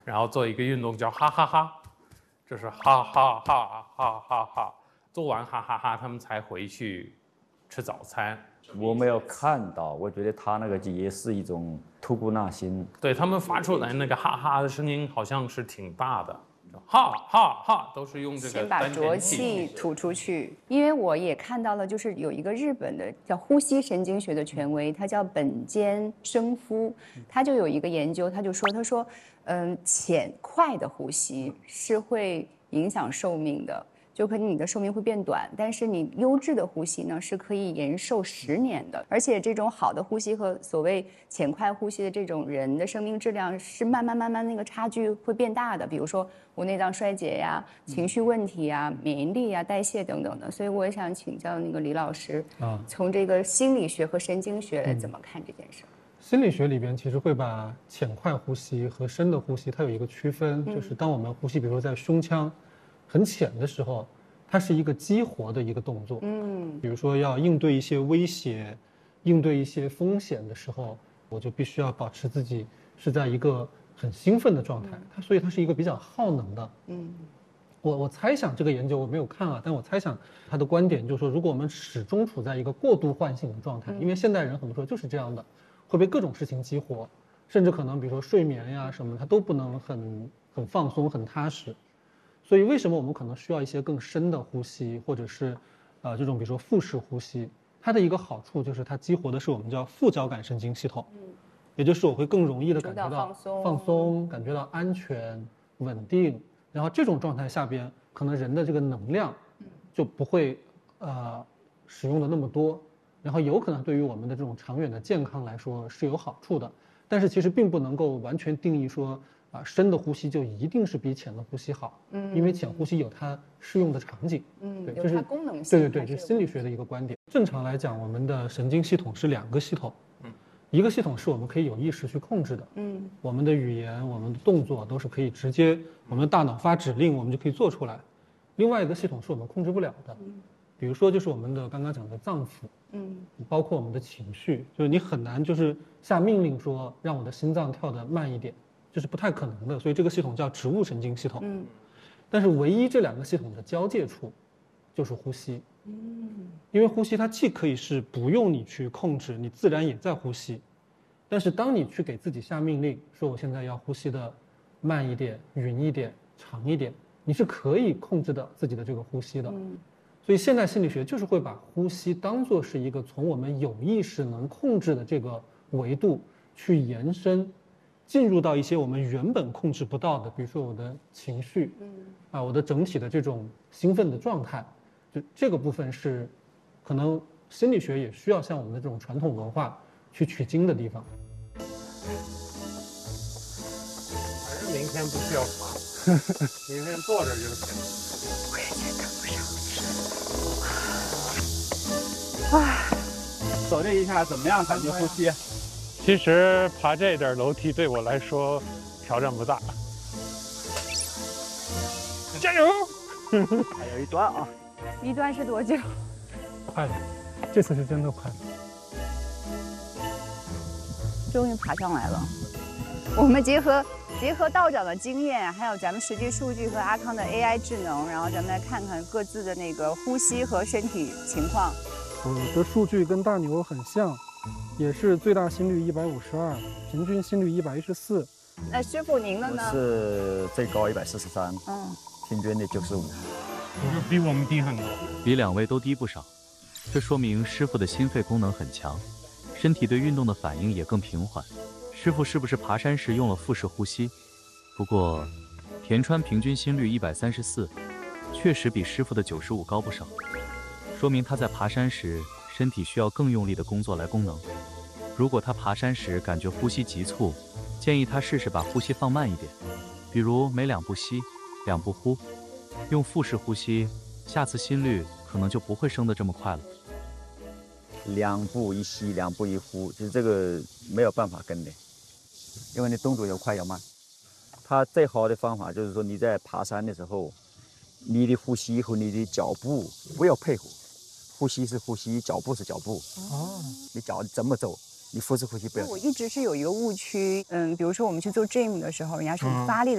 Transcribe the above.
然后做一个运动叫哈哈哈，这是哈哈哈哈哈哈，做完哈哈哈，他们才回去吃早餐。 我没有看到，我觉得他那个也是一种吐故纳新。 对他们发出来那个哈哈的声音，好像是挺大的。哈哈哈，都是用这个先把浊气吐出去。因为我也看到了，就是有一个日本的叫呼吸神经学的权威，他叫本间生夫，他就有一个研究，他说，浅快的呼吸是会影响寿命的。就可能你的寿命会变短，但是你优质的呼吸呢是可以延寿10年的，而且这种好的呼吸和所谓浅快呼吸的这种人的生命质量是慢慢那个差距会变大的，比如说无内脏衰竭呀、情绪问题呀、免疫力呀、代谢等等的。所以我也想请教那个李老师，从这个心理学和神经学来怎么看这件事？ 心理学里边其实会把浅快呼吸和深的呼吸它有一个区分，就是当我们呼吸，比如说在胸腔很浅的时候，它是一个激活的一个动作。比如说要应对一些威胁、应对一些风险的时候，我就必须要保持自己是在一个很兴奋的状态。所以它是一个比较耗能的。我猜想这个研究我没有看啊，但我猜想他的观点就是说，如果我们始终处在一个过度唤醒的状态，因为现代人很多时候就是这样的，会被各种事情激活，甚至可能比如说睡眠呀什么，它都不能很放松、很踏实。所以为什么我们可能需要一些更深的呼吸，或者是这种比如说腹式呼吸？它的一个好处就是它激活的是我们叫副交感神经系统，也就是我会更容易的感觉到放松，感觉到安全、稳定。然后这种状态下边，可能人的这个能量就不会使用的那么多，然后有可能对于我们的这种长远的健康来说是有好处的。但是其实并不能够完全定义说深的呼吸就一定是比浅的呼吸好，因为浅呼吸有它适用的场景， 对，有它功能性。 对，这是心理学的一个观点。正常来讲，我们的神经系统是2个系统，一个系统是我们可以有意识去控制的，我们的语言、我们的动作都是可以直接我们的大脑发指令，我们就可以做出来。另外一个系统是我们控制不了的，比如说就是我们的刚刚讲的脏腑，包括我们的情绪，就是你很难就是下命令说让我的心脏跳得慢一点，这是不太可能的。所以这个系统叫植物神经系统，但是唯一这2个系统的交界处就是呼吸，因为呼吸它既可以是不用你去控制，你自然也在呼吸，但是当你去给自己下命令说我现在要呼吸的慢一点、匀一点、长一点，你是可以控制的自己的这个呼吸的。所以现代心理学就是会把呼吸当作是一个从我们有意识能控制的这个维度去延伸，进入到一些我们原本控制不到的，比如说我的情绪，我的整体的这种兴奋的状态，就这个部分是可能心理学也需要向我们的这种传统文化去取经的地方。 反正明天不需要爬，明天坐着就行。 我也觉得不上去。 走这一下怎么样？感觉呼吸？ 其实爬这点楼梯对我来说挑战不大。加油！ 还有一段啊。 一段是多久？ 快了，这次是真的快了。 终于爬上来了。我们结合道长的经验，还有咱们实际数据和阿康的 AI 智能，然后咱们来看看各自的那个呼吸和身体情况。 我的数据跟大牛很像，也是最大心率152，平均心率114。 那师傅您的呢？ 我是最高143，平均的95。 比我们低很多， 比2位都低不少。这说明师傅的心肺功能很强，身体对运动的反应也更平缓。师傅是不是爬山时用了腹式呼吸？不过田川平均心率134，确实比师傅的95高不少，说明他在爬山时身体需要更用力的工作来功能。如果他爬山时感觉呼吸急促，建议他试试把呼吸放慢一点，比如每2步吸2步呼，用腹式呼吸，下次心率可能就不会升得这么快了。 2步一吸2步一呼，其实这个没有办法跟的，因为你动作要快要慢。它最好的方法就是说你在爬山的时候，你的呼吸和你的脚步不要配合，呼吸是呼吸，脚步是脚步。你脚怎么走，你腹式呼吸不要。 我一直是有一个误区，比如说我们去做 gym 的时候，人家说发力的